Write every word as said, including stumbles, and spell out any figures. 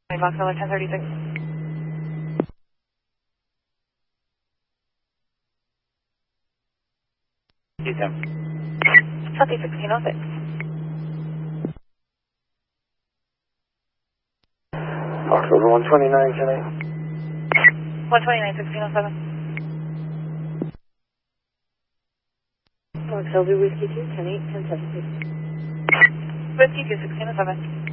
Foxtrot ten thirty-six. Two ten. Copy sixteen oh six. Foxtrot one twenty-nine, ten eight. one twenty-nine, sixteen oh seven. Fox L V Whiskey two, ten eight, ten seven six. Whiskey two, sixteen oh seven.